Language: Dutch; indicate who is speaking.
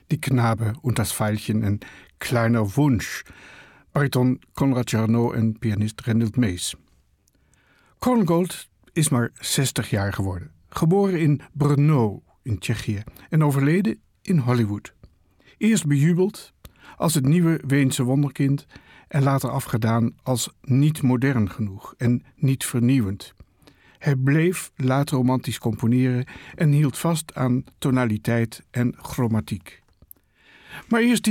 Speaker 1: Die Knabe und das Veilchen en Kleiner Wunsch, bariton Konrad Jarnot en pianist Reinhold Mees. Korngold is maar 60 jaar geworden. Geboren in Brno in Tsjechië en overleden in Hollywood. Eerst bejubeld als het nieuwe Weense wonderkind en later afgedaan als niet modern genoeg en niet vernieuwend. Hij bleef laat romantisch componeren en hield vast aan tonaliteit en chromatiek. Maar eerst